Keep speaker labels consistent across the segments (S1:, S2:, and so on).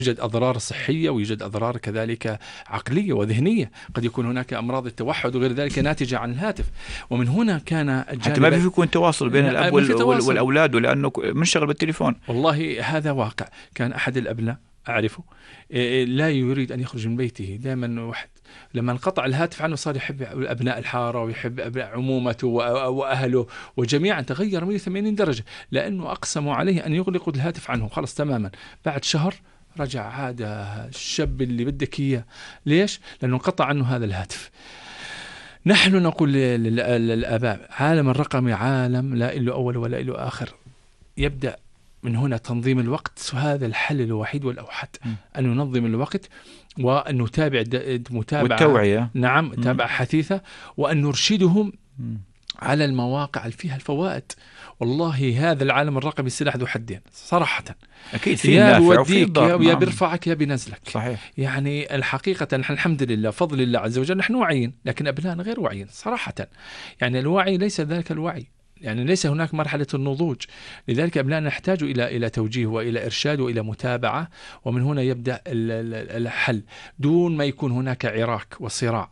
S1: يوجد أضرار صحية ويوجد أضرار كذلك عقلية وذهنية، قد يكون هناك أمراض التوحد وغير ذلك ناتجة عن الهاتف. ومن هنا كان الجانب
S2: حتى ما بيكون تواصل بين الأب والأولاد لأنه منشغل بالتليفون.
S1: والله هذا واقع. كان أحد الأبناء أعرفه لا يريد أن يخرج من بيته، دائما واحد لما انقطع الهاتف عنه صار يحب أبناء الحارة ويحب أبناء عمومته وأهله، وجميعا تغير 180 درجة، لأنه أقسموا عليه أن يغلقوا الهاتف عنه خلاص تماما. بعد شهر رجع عاد الشاب اللي بدك إياه. ليش؟ لأنه انقطع عنه هذا الهاتف. نحن نقول للآباء عالم الرقمي عالم لا له أول ولا له آخر. يبدأ من هنا تنظيم الوقت، وهذا الحل الوحيد والأوحد، أن ننظم الوقت وأن نتابع متابعة
S2: والتوعية.
S1: نعم متابعة حثيثة، وأن نرشدهم على المواقع اللي فيها الفوائد. والله هذا العالم الرقمي سلاح ذو حدين صراحة.
S2: أكيد في
S1: يا
S2: نافع
S1: بوديك
S2: وفي
S1: يا بيرفعك يا بينزلك.
S2: صحيح.
S1: يعني الحقيقة نحن الحمد لله فضل الله عز وجل نحن واعيين، لكن أبنائنا غير واعيين صراحة. يعني الوعي ليس ذلك الوعي، يعني ليس هناك مرحلة النضوج. لذلك أبنائنا يحتاجوا إلى توجيه وإلى إرشاد وإلى متابعة، ومن هنا يبدأ الحل دون ما يكون هناك عراك وصراع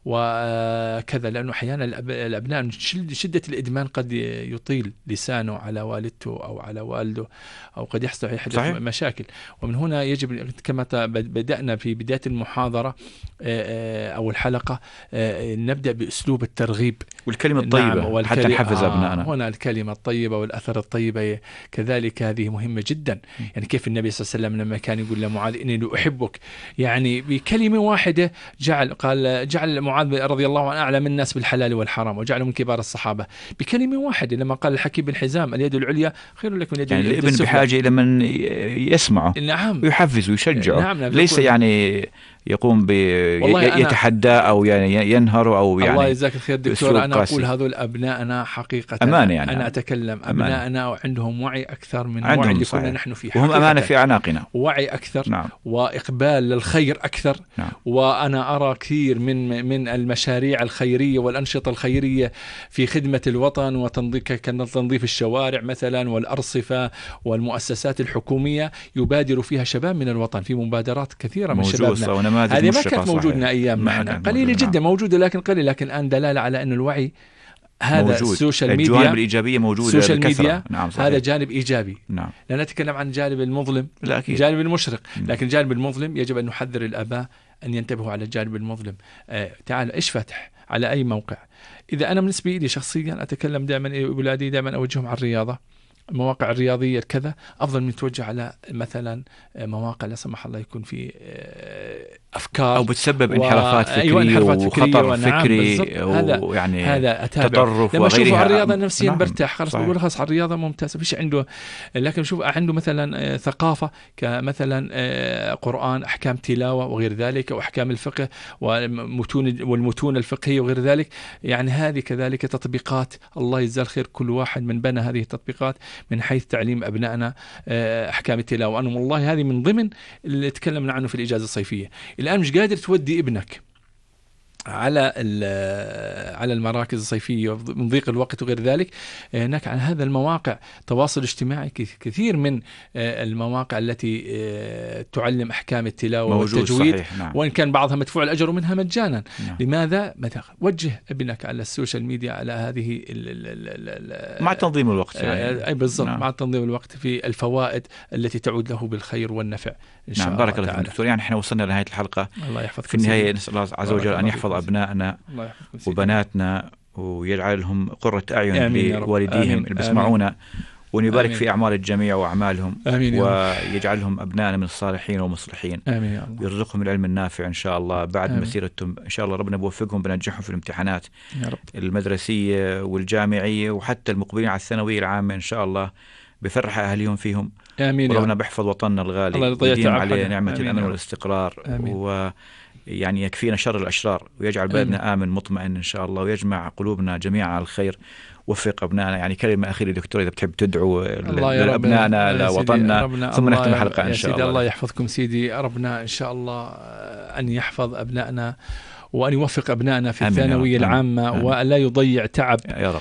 S1: وكذا. لأنه أحيانا الأبناء من شدة الإدمان قد يطيل لسانه على والدته أو على والده، أو قد يحصل مشاكل. ومن هنا يجب كما بدأنا في بداية المحاضرة أو الحلقة نبدأ بأسلوب الترغيب
S2: والكلمة الطيبة. نعم. حتى نحفز أبنائنا.
S1: هنا الكلمة الطيبة والأثر الطيبة كذلك هذه مهمة جدا. يعني كيف النبي صلى الله عليه وسلم لما كان يقول لمعاذ إني أحبك، يعني بكلمة واحدة جعل معاذ رضي الله عنه أعلم الناس بالحلال والحرام، وجعله من كبار الصحابة بكلمة واحدة. لما قال الحكيم بن حزام اليد العليا خير لك من يد
S2: يعني الابن بحاجة إلى من يسمعه.
S1: نعم.
S2: ويحفز ويشجعه.
S1: نعم.
S2: ليس يعني يقوم يتحدى أو يعني ينهر أو يعني.
S1: الله يجزاك الخير دكتور. أنا أقول هذول أبنائنا حقيقة
S2: أمانة. يعني
S1: أنا أتكلم أبنائنا عندهم وعي أكثر من
S2: وعي
S1: اللي كنا نحن فيه،
S2: وهم أمانة في أعناقنا،
S1: وعي أكثر.
S2: نعم.
S1: وإقبال للخير أكثر.
S2: نعم.
S1: وأنا أرى كثير من المشاريع الخيرية والأنشطة الخيرية في خدمة الوطن وتنظيف الشوارع مثلا والأرصفة والمؤسسات الحكومية يبادر فيها شباب من الوطن، في مبادرات كثيرة من شبابنا. هذه ما كانت موجودة أيام معنا، قليلة جدا موجودة لكن قليل. لكن الآن دلالة على أن الوعي هذا موجود. السوشيال ميديا،
S2: الجوانب الإيجابية موجودة
S1: السوشيال ميديا.
S2: نعم
S1: هذا جانب إيجابي.
S2: نعم.
S1: لا نتكلم عن الجانب المظلم، الجانب المشرق. لكن الجانب المظلم يجب أن نحذر الآباء أن ينتبهوا على الجانب المظلم. تعال إيش فاتح على أي موقع. إذا أنا بالنسبة لي شخصيا أتكلم دائما أولادي دائما أوجههم على الرياضة، المواقع الرياضية كذا أفضل من توجه على مثلا مواقع لا سمح الله يكون في أفكار
S2: أو بتسبب انحرافات فكرية وخطر فكري ويعني
S1: هذا
S2: تطرف
S1: لما
S2: وغيرها.
S1: أشوفه على الرياضة نفسيا
S2: نعم.
S1: برتاح خلاص، بقول خلاص على الرياضة ممتازة فيش عنده. لكن شوف عنده مثلا ثقافة كمثلا قرآن، أحكام تلاوة وغير ذلك، وأحكام الفقه والمتون الفقهية وغير ذلك. يعني هذه كذلك تطبيقات. الله يجزاه الخير كل واحد من بنى هذه التطبيقات من حيث تعليم أبنائنا أحكام التلاوة. أنا والله هذه من ضمن اللي تكلمنا عنه في الإجازة الصيفية. الآن مش قادر تودي ابنك على المراكز الصيفية من ضيق الوقت وغير ذلك. هناك على هذا المواقع تواصل اجتماعي كثير من المواقع التي تعلم أحكام التلاوة والتجويد.
S2: نعم.
S1: وإن كان بعضها مدفوع الأجر ومنها مجانا.
S2: نعم.
S1: لماذا؟ وجه ابنك على السوشيال ميديا على هذه
S2: مع تنظيم الوقت
S1: يعني. أي بالضبط.
S2: نعم.
S1: مع تنظيم الوقت في الفوائد التي تعود له بالخير والنفع إن شاء
S2: نعم.
S1: الله.
S2: بارك الله فيك دكتور. يعني احنا وصلنا لنهاية الحلقة.
S1: الله يحفظك.
S2: في النهاية نسأل الله عز وجل أن يحفظ أبنائنا وبناتنا ويجعلهم قرة أعين لوالديهم اللي بيسمعونا، وأن يبارك في أعمال الجميع وأعمالهم، ويجعلهم أبنائنا من الصالحين والمصلحين.
S1: آمين يا الله.
S2: ويرزقهم العلم النافع إن شاء الله بعد مسيرتهم. إن شاء الله ربنا بوفقهم بنجحهم في الامتحانات
S1: يا رب.
S2: المدرسية والجامعية وحتى المقبلين على الثانوية العامة إن شاء الله بفرح أهليهم فيهم.
S1: آمين.
S2: وربنا بيحفظ وطننا الغالي ويديم عليه نعمة الأمن والاستقرار، ويعني يكفينا شر الأشرار، ويجعل بلدنا آمن مطمئن إن شاء الله، ويجمع قلوبنا جميعا على الخير. وفق أبنائنا. يعني كلمة أخيرة دكتور إذا بتحب تدعو لأبنائنا لوطننا ثم نختم الحلقة إن شاء الله.
S1: الله يحفظكم سيدي. ربنا إن شاء الله أن يحفظ أبنائنا وأن يوفق أبنائنا في الثانوية العامة، ولا يضيع تعب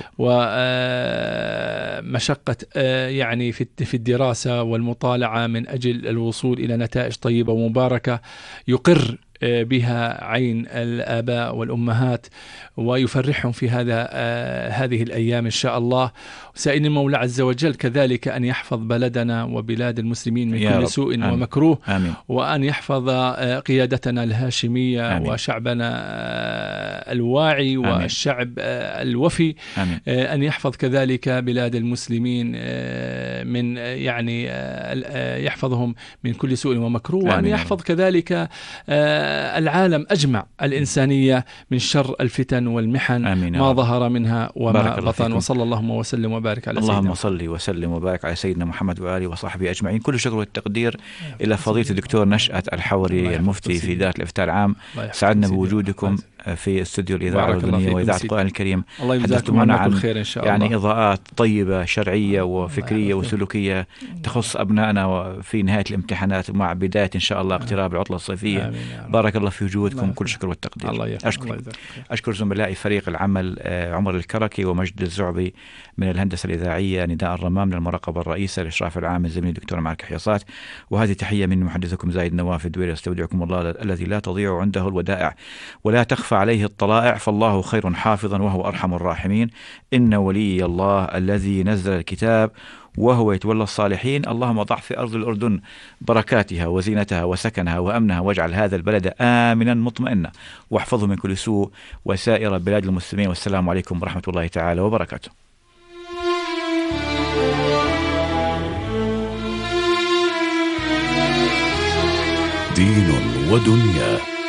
S1: ومشقة يعني في الدراسة والمطالعة من أجل الوصول إلى نتائج طيبة ومباركة يقر بها عين الآباء والأمهات ويفرحهم في هذه الأيام إن شاء الله. سائل المولى عز وجل كذلك أن يحفظ بلدنا وبلاد المسلمين من كل سوء ومكروه، وأن يحفظ قيادتنا الهاشمية وشعبنا الواعي والشعب الوفي، أن يحفظ كذلك بلاد المسلمين من يعني يحفظهم من كل سوء ومكروه، وأن يحفظ كذلك العالم أجمع الإنسانية من شر الفتن والمحن ما ظهر منها وما بطن. وصلى اللهم وسلم وبارك على سيدنا.
S2: اللهم صل وسلم وبارك على سيدنا محمد وآله وصحبه أجمعين. كل شكر والتقدير إلى فضيلة الدكتور نشأت الحوري المفتي في إدارة الإفتاء العام. سعدنا بوجودكم في استوديو الإذاعة الأردنية وإذاعة القرآن الكريم. حدثتمونا عن يعني إضاءات طيبة شرعية وفكرية وسلوكية تخص أبنائنا في نهاية الامتحانات مع بداية إن شاء الله اقتراب العطلة الصيفية. بارك الله في وجودكم. كل شكر والتقدير. أشكر زملائي فريق العمل عمر الكركي ومجد الزعبي من الهندسة الإذاعية، نداء الرمام من المراقبة الرئيسة، الإشراف العام من زميلي الدكتور معك حياصات، وهذه تحية من محدثكم زايد نواف الدويري. استودعكم الله الذي لا تضيع عنده الودائع ولا تخفى عليه الطلائع، فالله خير حافظا وهو أرحم الراحمين. إن ولي الله الذي نزل الكتاب وهو يتولى الصالحين. اللهم ضع في أرض الأردن بركاتها وزينتها وسكنها وأمنها، واجعل هذا البلد آمنا مطمئنا، واحفظه من كل سوء وسائر بلاد المسلمين. والسلام عليكم ورحمة الله تعالى وبركاته.
S3: دين ودنيا.